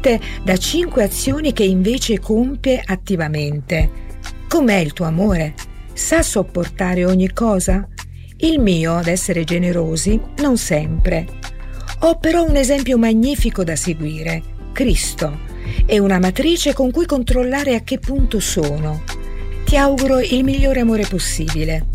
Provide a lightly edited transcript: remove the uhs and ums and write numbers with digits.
sconfitte da 5 azioni che invece compie attivamente. Com'è il tuo amore? Sa sopportare ogni cosa? Il mio, ad essere generosi, non sempre. Ho però un esempio magnifico da seguire, Cristo, e una matrice con cui controllare a che punto sono. Ti auguro il migliore amore possibile.